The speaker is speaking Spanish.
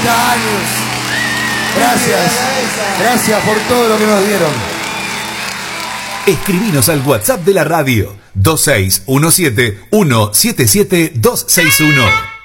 30 años. Gracias por todo lo que nos dieron. Escribinos al WhatsApp de la radio 2617-177-261.